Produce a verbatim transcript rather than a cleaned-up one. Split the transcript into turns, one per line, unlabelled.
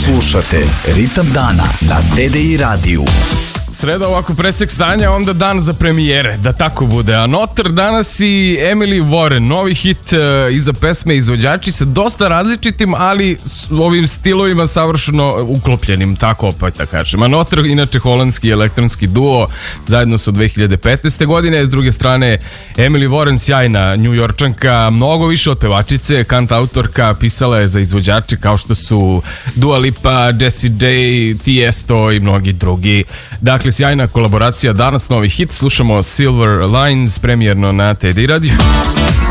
Slušate Ritam dana na D D I radiju.
Sreda ovako presek stanja, onda dan za premijere, da tako bude. A Notar danas i Emily Warren, novi hit uh, iza pesme, izvođači sa dosta različitim, ali s ovim stilovima savršeno uklopljenim, tako opet da kažem. A Notar, inače holandski elektronski duo, zajedno su od dve hiljade petnaeste. godine, s druge strane Emily Warren, sjajna Njujorčanka, mnogo više od pevačice, kantautorka, pisala je za izvođače kao što su Dua Lipa, Jessie J, Tiesto i mnogi drugi. Dakle, sjajna kolaboracija, danas novi hit, slušamo Silver Lines, premijerno na T D I radiju.